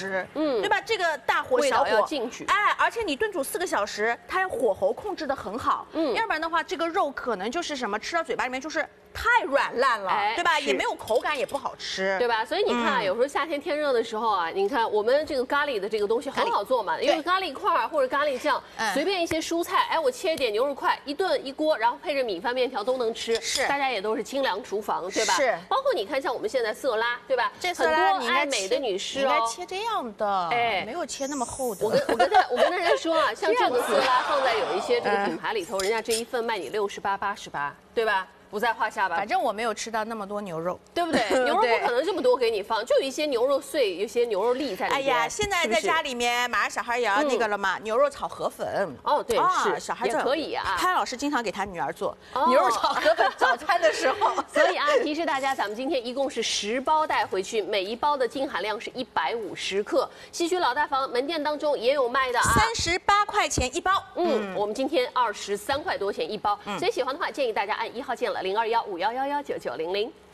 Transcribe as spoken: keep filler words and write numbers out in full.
时，嗯，对吧？这个大火小火要进去， 哎，而且你炖煮四个小时，它火候控制的很好，嗯，要不然的话，这个肉可能就是什么，吃到嘴巴里面就是太软烂了，哎、对吧？也没有口感，也不好吃， 对吧？所以你看啊，嗯、有时候夏天天热的时候啊，你看我们这个咖喱的这个东西很好做嘛，因为咖喱块或者咖喱酱，嗯、随便一些蔬菜，哎，我切一点牛肉块，一炖一锅，然后配着米饭面条都能吃， 是， 大家也都是清凉厨房，对吧？ 是， 包括你看，像我们现在色拉，对吧？ 这色拉很多爱美的女士哦，应该切这样的，哎，没有切那么厚的。 我跟我跟大我跟大家说啊，像这个色拉放在有一些这个品牌里头，人家这一份卖你六十八、八十八，对吧？不在话下吧。 反正我没有吃到那么多牛肉， 对不对？牛肉不可能这么多给你放，就有一些牛肉碎，有一些牛肉粒在里面。 哎呀，现在在家里面，马上小孩也要那个了嘛，牛肉炒河粉。 哦，对，是小孩也可以啊。 潘老师经常给他女儿做牛肉炒河粉，早餐的时候。 所以啊，提示大家，咱们今天一共是十包带回去，每一包的净含量是一百五十克。西区老大房门店当中也有卖的啊， 三十八块钱一包。 嗯，我们今天二十三块多钱一包。所以喜欢的话，建议大家按一号键了零二幺五幺幺幺九九零零。